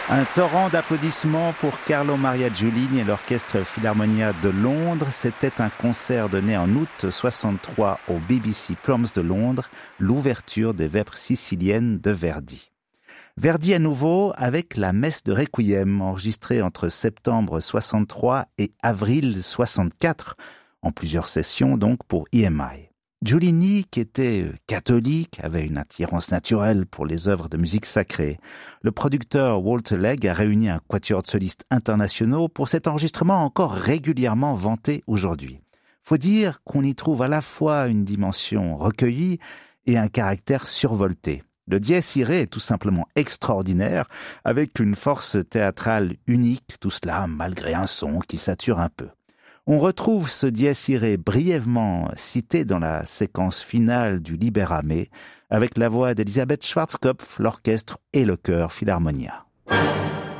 Un torrent d'applaudissements pour Carlo Maria Giulini et l'Orchestre Philharmonia de Londres. C'était un concert donné en août 63 au BBC Proms de Londres, l'ouverture des Vêpres siciliennes de Verdi. Verdi à nouveau avec la messe de Requiem, enregistrée entre septembre 63 et avril 64, en plusieurs sessions donc pour EMI. Giulini, qui était catholique, avait une attirance naturelle pour les œuvres de musique sacrée. Le producteur Walter Legg a réuni un quatuor de solistes internationaux pour cet enregistrement encore régulièrement vanté aujourd'hui. Faut dire qu'on y trouve à la fois une dimension recueillie et un caractère survolté. Le dies irae est tout simplement extraordinaire, avec une force théâtrale unique, tout cela malgré un son qui sature un peu. On retrouve ce dies irae brièvement cité dans la séquence finale du Libérame, avec la voix d'Elisabeth Schwarzkopf, l'orchestre et le chœur Philharmonia.